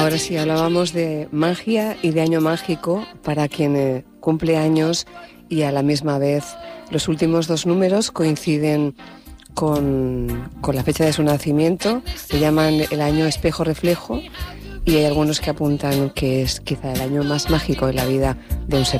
Ahora sí, hablábamos de magia y de año mágico para quien cumple años y a la misma vez los últimos dos números coinciden con la fecha de su nacimiento. Le llaman el año espejo reflejo y hay algunos que apuntan que es quizá el año más mágico de la vida de un ser